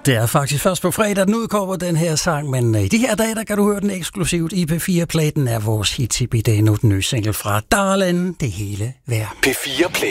Det er faktisk først på fredag, den udkommer den her sang, men i de her dage, der kan du høre den eksklusivt i P4 Play. Den er vores hit i dag nu, den nye single fra Darlin', Det hele værd. P4 Play.